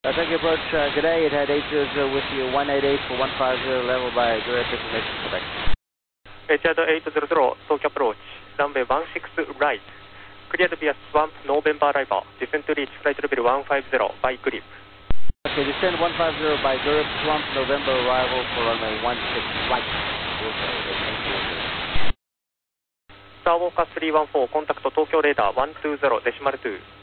Tokyo approach, good day. It had 800 with you, 188 for 150 level by direct information, Quebec. Richard 800, Tokyo approach, runway 16 right. Cleared via Swamp, November arrival. Descend to reach flight level 150 by grip. Okay, descend 150 by grip, Swamp, November arrival for runway 16 right. Starwalker 314, contact Tokyo radar 120.2.